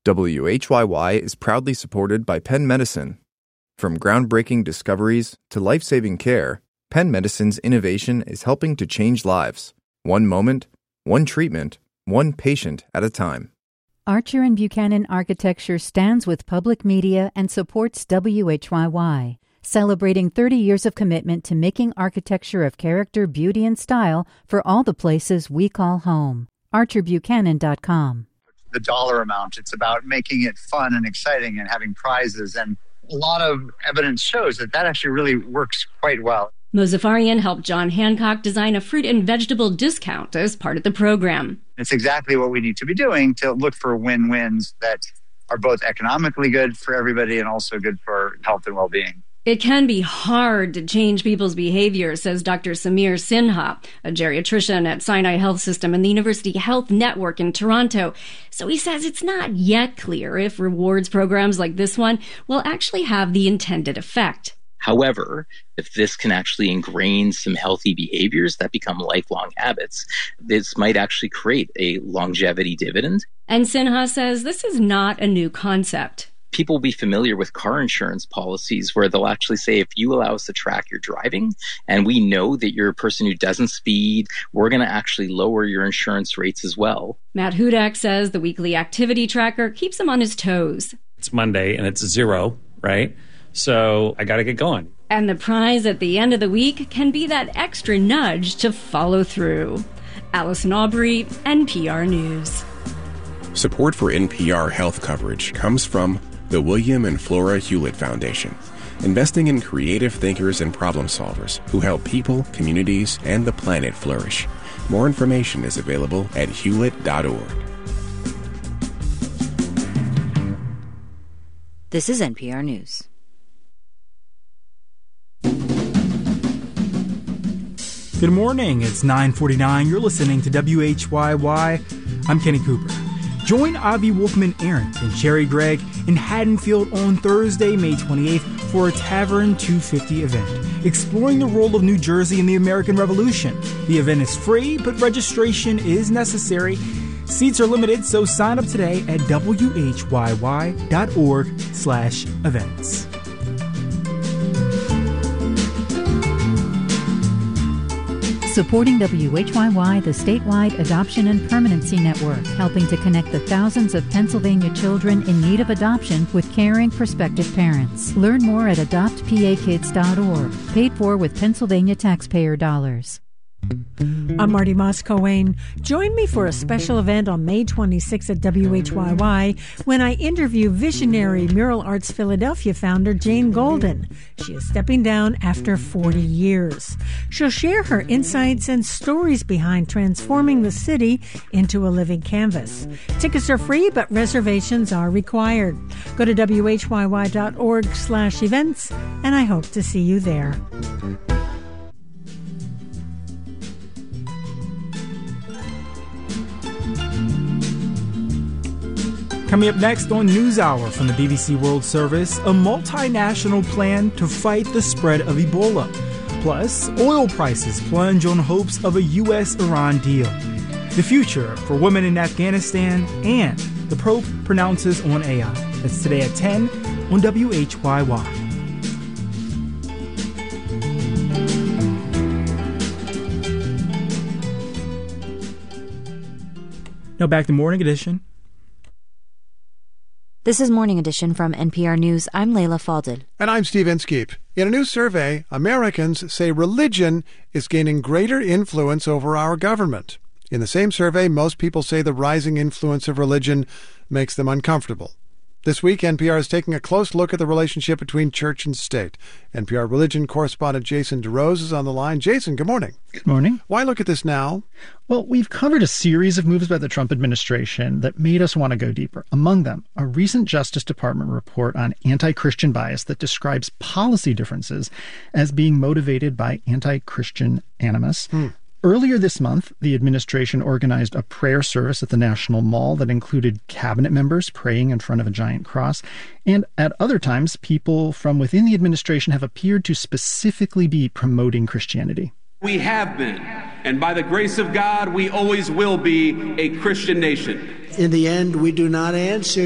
WHYY is proudly supported by Penn Medicine. From groundbreaking discoveries to life-saving care, Penn Medicine's innovation is helping to change lives. One moment, one treatment, one patient at a time. Archer and Buchanan Architecture stands with public media and supports WHYY, celebrating 30 years of commitment to making architecture of character, beauty, and style for all the places we call home. ArcherBuchanan.com. The dollar amount, it's about making it fun and exciting and having prizes. And a lot of evidence shows that actually really works quite well. Mozafarian helped John Hancock design a fruit and vegetable discount as part of the program. It's exactly what we need to be doing to look for win-wins that are both economically good for everybody and also good for health and well-being. It can be hard to change people's behavior, says Dr. Samir Sinha, a geriatrician at Sinai Health System and the University Health Network in Toronto. So he says it's not yet clear if rewards programs like this one will actually have the intended effect. However, if this can actually ingrain some healthy behaviors that become lifelong habits, this might actually create a longevity dividend. And Sinha says this is not a new concept. People will be familiar with car insurance policies where they'll actually say, if you allow us to track your driving and we know that you're a person who doesn't speed, we're going to actually lower your insurance rates as well. Matt Hudak says the weekly activity tracker keeps him on his toes. It's Monday and it's 0, right? So I got to get going. And the prize at the end of the week can be that extra nudge to follow through. Allison Aubrey, NPR News. Support for NPR health coverage comes from the William and Flora Hewlett Foundation, investing in creative thinkers and problem solvers who help people, communities, and the planet flourish. More information is available at hewlett.org. This is NPR News. Good morning. It's 9:49. You're listening to WHYY. I'm Kenny Cooper. Join Avi Wolfman-Arent and Sherry Gregg in Haddonfield on Thursday, May 28th for a Tavern 250 event, exploring the role of New Jersey in the American Revolution. The event is free, but registration is necessary. Seats are limited, so sign up today at whyy.org/events. Supporting WHYY, the statewide Adoption and Permanency Network, helping to connect the thousands of Pennsylvania children in need of adoption with caring prospective parents. Learn more at adoptpakids.org, paid for with Pennsylvania taxpayer dollars. I'm Marty Moss-Coane. Join me for a special event on May 26 at WHYY when I interview visionary Mural Arts Philadelphia founder Jane Golden. She is stepping down after 40 years. She'll share her insights and stories behind transforming the city into a living canvas. Tickets are free, but reservations are required. Go to whyy.org/events, and I hope to see you there. Coming up next on NewsHour from the BBC World Service, a multinational plan to fight the spread of Ebola. Plus, oil prices plunge on hopes of a U.S.-Iran deal. The future for women in Afghanistan, and the Pope pronounces on AI. That's today at 10 on WHYY. Now back to Morning Edition. This is Morning Edition from NPR News. I'm Layla Falded. And I'm Steve Inskeep. In a new survey, Americans say religion is gaining greater influence over our government. In the same survey, most people say the rising influence of religion makes them uncomfortable. This week, NPR is taking a close look at the relationship between church and state. NPR religion correspondent Jason DeRose is on the line. Jason, good morning. Good morning. Why look at this now? Well, we've covered a series of moves by the Trump administration that made us want to go deeper. Among them, a recent Justice Department report on anti-Christian bias that describes policy differences as being motivated by anti-Christian animus. Earlier this month, the administration organized a prayer service at the National Mall that included cabinet members praying in front of a giant cross. And at other times, people from within the administration have appeared to specifically be promoting Christianity. We have been, and by the grace of God, we always will be a Christian nation. In the end, we do not answer